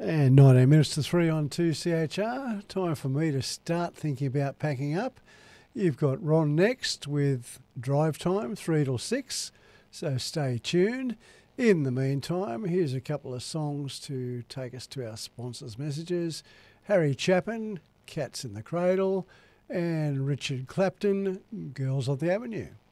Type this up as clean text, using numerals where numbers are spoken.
And 19 minutes to 3 on 2CHR. Time for me to start thinking about packing up. You've got Ron next with Drive Time, 3 till 6, so stay tuned. In the meantime, here's a couple of songs to take us to our sponsors' messages. Harry Chapin, Cats in the Cradle, and Richard Clapton, Girls of the Avenue.